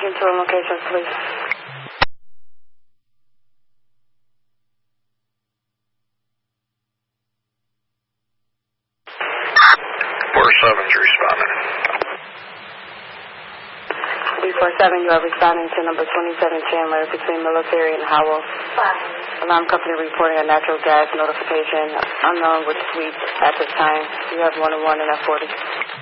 responding to a location, please. Responding. B47, you are responding to number 27 Chandler between Military and Howell. Alarm company reporting a natural gas notification unknown with suite at this time. You have 101 and F40.